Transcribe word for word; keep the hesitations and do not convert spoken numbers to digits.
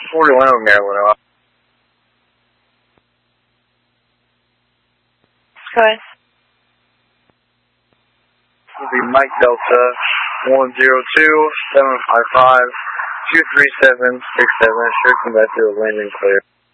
forty-one over Maryland. Good. Will be Mike Delta, one zero two, seven five five, two three seven six seven. Sure, come back to the landing clear.